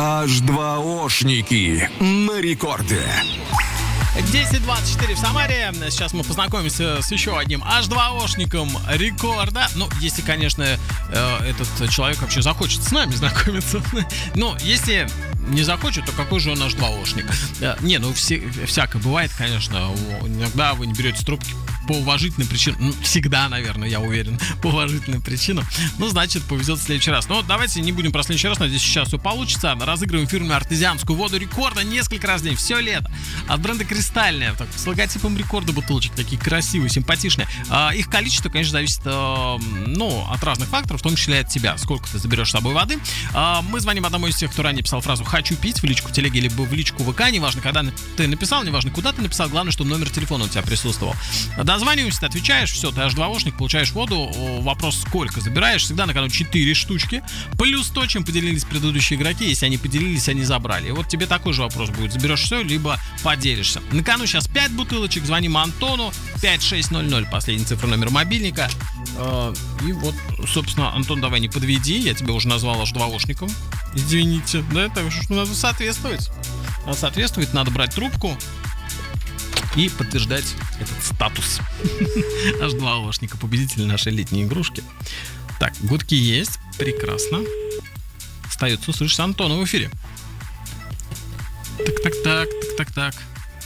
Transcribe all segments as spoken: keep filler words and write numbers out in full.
аш два ошники на рекорде. десять двадцать четыре в Самаре. Сейчас мы познакомимся с еще одним аш два ошником рекорда. Ну, если, конечно, этот человек вообще захочет с нами знакомиться. Ну, если не захочет, то какой же он аш два ошник? Не, ну, все, всякое бывает, конечно. Иногда вы не берете трубки по уважительным причинам. Ну, всегда, наверное, я уверен, по уважительным причинам. Ну, значит, повезет в следующий раз. Но давайте не будем про следующий раз. Надеюсь, сейчас все получится. Разыгрываем фирменную артезианскую воду рекорда несколько раз в день. Все лето. От бренда Кристальная. Так, с логотипом рекорда бутылочек. Такие красивые, симпатичные. А, их количество, конечно, зависит а, ну, от разных факторов, в том числе от тебя. Сколько ты заберешь с собой воды. А, мы звоним одному из тех, кто ранее писал фразу «хочу пить» в личку в телеге, либо в личку ВК. Неважно, когда ты написал, неважно, куда ты написал. Главное, чтобы номер телефона у тебя присутствовал. Дозваниваешься, ты отвечаешь, все, ты аш два ошник, получаешь воду. Вопрос, сколько забираешь? Всегда на кону четыре штучки. Плюс то, чем поделились предыдущие игроки. Если они поделились, они забрали. И вот тебе такой же вопрос будет. Заберешь все, либо поделишься. На кону сейчас пять бутылочек. Звоним Антону. пять шесть ноль ноль. Последняя цифра номера мобильника. И вот, собственно, Антон, давай не подведи. Я тебя уже назвал аш два ошником. Извините. Да, так что надо соответствовать. Надо соответствовать, надо брать трубку и подтверждать этот статус аш два ошника, победителя нашей летней игрушки. Так, гудки есть, прекрасно. Остается услышать Антона в эфире. Так, так, так, так, так, так.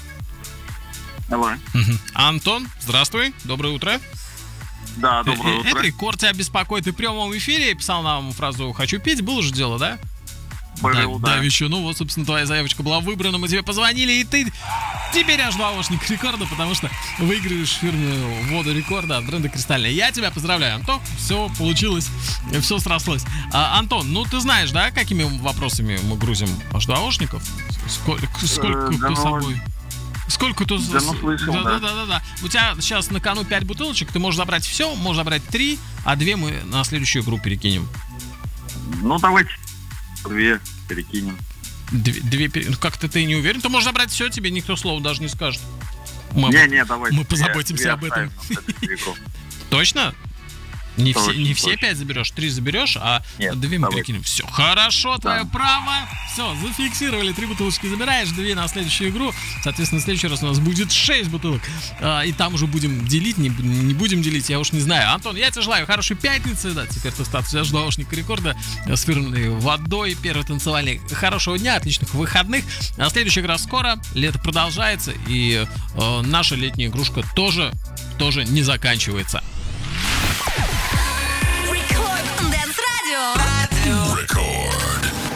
Давай. Угу. Антон, здравствуй, доброе утро. Да, доброе утро. Это рекорд тебя беспокоит. Ты в прямом эфире писал нам фразу «хочу пить», было же дело, да? Был, да. Да, еще, ну вот, собственно, твоя заявочка была выбрана, мы тебе позвонили, и ты теперь аш два ошник рекорда, потому что выиграешь фирменную воду рекорда от бренда Кристальная. Я тебя поздравляю, Антон, все получилось, все срослось. А, Антон, ну ты знаешь, да, какими вопросами мы грузим аш два ошников? Сколько, сколько э, да, кто с ну, собой? Сколько ты... Да, ну, слышал, да, да. да, да, да, да. У тебя сейчас на кону пять бутылочек, ты можешь забрать все, можешь забрать три, а две мы на следующую игру перекинем. Ну, давайте две перекинем. Две, две пере... Как-то ты не уверен? Ты можешь забрать все, тебе никто слова даже не скажет. Мы, не, не, давайте. Мы позаботимся две об этом. Точно? Не Точно, все, не все точно. пять заберешь, три заберешь, а Нет, две мы давай. перекинем. Все, хорошо, Да. твое право. Все, зафиксировали, три бутылочки забираешь, две на следующую игру. Соответственно, в следующий раз у нас будет шесть бутылок. А, и там уже будем делить, не, не будем делить, я уж не знаю. Антон, я тебе желаю хорошей пятницы. Да, теперь ты статус аш два ошника рекорда с фирменной водой, первый танцевальный. Хорошего дня, отличных выходных. А следующая игра скоро, лето продолжается, и э, наша летняя игрушка тоже, тоже не заканчивается.